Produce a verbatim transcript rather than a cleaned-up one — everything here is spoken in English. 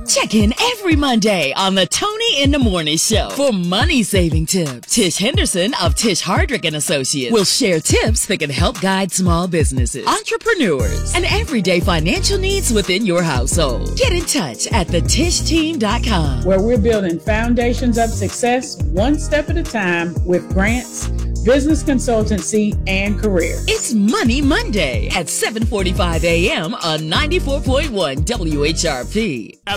Check in every Monday on the Tony in the Morning Show for money-saving tips. Tish Henderson of Tish Hardrick and Associates will share tips that can help guide small businesses, entrepreneurs, and everyday financial needs within your household. Get in touch at the tish team dot com, where we're building foundations of success one step at a time with grants, business consultancy, and career. It's Money Monday at seven forty-five a.m. on ninety-four point one W H R P.